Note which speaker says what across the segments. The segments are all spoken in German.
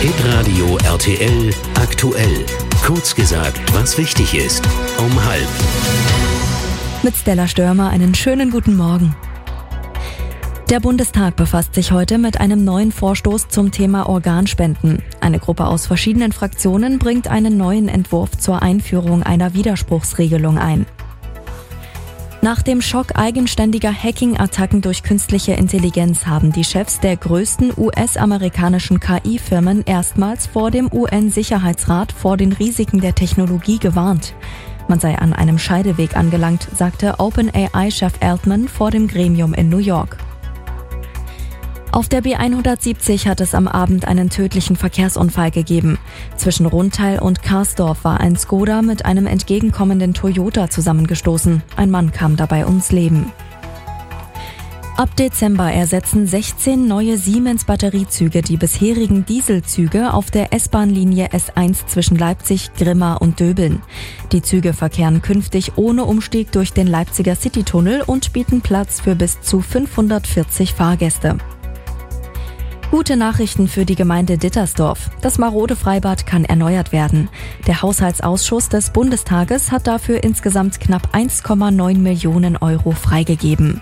Speaker 1: Hitradio RTL aktuell. Kurz gesagt, was wichtig ist. Um 12:30.
Speaker 2: Mit Stella Störmer einen schönen guten Morgen. Der Bundestag befasst sich heute mit einem neuen Vorstoß zum Thema Organspenden. Eine Gruppe aus verschiedenen Fraktionen bringt einen neuen Entwurf zur Einführung einer Widerspruchsregelung ein. Nach dem Schock eigenständiger Hacking-Attacken durch künstliche Intelligenz haben die Chefs der größten US-amerikanischen KI-Firmen erstmals vor dem UN-Sicherheitsrat vor den Risiken der Technologie gewarnt. Man sei an einem Scheideweg angelangt, sagte OpenAI-Chef Altman vor dem Gremium in New York. Auf der B170 hat es am Abend einen tödlichen Verkehrsunfall gegeben. Zwischen Rundteil und Karsdorf war ein Skoda mit einem entgegenkommenden Toyota zusammengestoßen. Ein Mann kam dabei ums Leben. Ab Dezember ersetzen 16 neue Siemens-Batteriezüge die bisherigen Dieselzüge auf der S-Bahn-Linie S1 zwischen Leipzig, Grimma und Döbeln. Die Züge verkehren künftig ohne Umstieg durch den Leipziger Citytunnel und bieten Platz für bis zu 540 Fahrgäste. Gute Nachrichten für die Gemeinde Dittersdorf. Das marode Freibad kann erneuert werden. Der Haushaltsausschuss des Bundestages hat dafür insgesamt knapp 1,9 Millionen Euro freigegeben.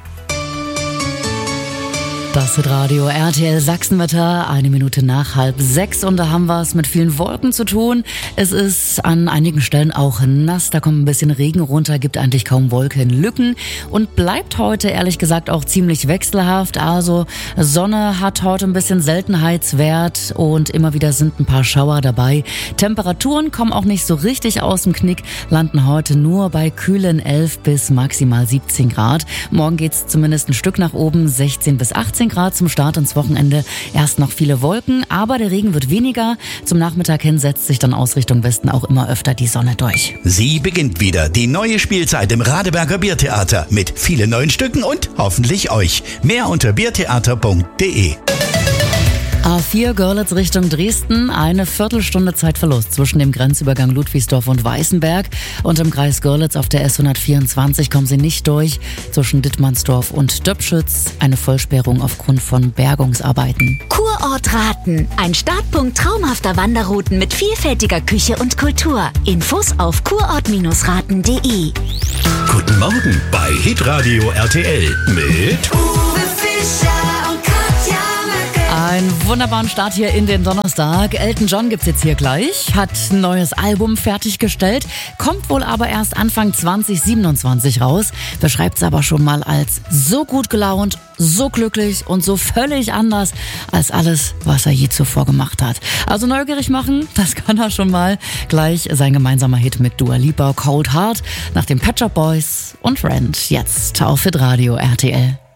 Speaker 3: Das Hitradio RTL Sachsenwetter, 1 Minute nach 5:30 und da haben wir es mit vielen Wolken zu tun. Es ist an einigen Stellen auch nass, da kommt ein bisschen Regen runter, gibt eigentlich kaum Wolkenlücken und bleibt heute ehrlich gesagt auch ziemlich wechselhaft. Also Sonne hat heute ein bisschen Seltenheitswert und immer wieder sind ein paar Schauer dabei. Temperaturen kommen auch nicht so richtig aus dem Knick, landen heute nur bei kühlen 11 bis maximal 17 Grad. Morgen geht's zumindest ein Stück nach oben, 16 bis 18 Grad zum Start ins Wochenende. Erst noch viele Wolken, aber der Regen wird weniger. Zum Nachmittag hin setzt sich dann aus Richtung Westen auch immer öfter die Sonne durch.
Speaker 4: Sie beginnt wieder, die neue Spielzeit im Radeberger Biertheater mit vielen neuen Stücken und hoffentlich euch. Mehr unter biertheater.de.
Speaker 3: A4 Görlitz Richtung Dresden, eine Viertelstunde Zeitverlust zwischen dem Grenzübergang Ludwigsdorf und Weißenberg und im Kreis Görlitz auf der S124 kommen Sie nicht durch. Zwischen Dittmannsdorf und Döpschütz eine Vollsperrung aufgrund von Bergungsarbeiten.
Speaker 5: Kurort Raten, ein Startpunkt traumhafter Wanderrouten mit vielfältiger Küche und Kultur. Infos auf kurort-raten.de.
Speaker 1: Guten Morgen bei Hitradio RTL mit
Speaker 6: Uwe Fischer und Katja Möcke.
Speaker 3: Einen wunderbaren Start hier in den Donnerstag. Elton John gibt's jetzt hier gleich, hat ein neues Album fertiggestellt, kommt wohl aber erst Anfang 2027 raus, beschreibt's aber schon mal als so gut gelaunt, so glücklich und so völlig anders als alles, was er je zuvor gemacht hat. Also neugierig machen, das kann er schon mal. Gleich sein gemeinsamer Hit mit Dua Lipa, Cold Heart, nach dem Pet Shop Boys und Rent, jetzt auf Hitradio RTL.